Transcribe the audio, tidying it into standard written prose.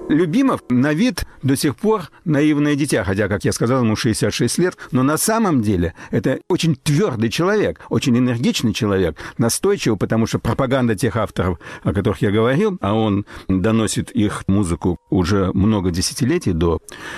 Любимов на вид до сих пор наивное дитя, хотя, как я сказал, ему 66 лет, но на самом деле это очень твердый человек, очень энергичный человек, настойчивый, потому что пропаганда тех авторов, о которых я говорил, а он доносит их музыку уже много десятилетий до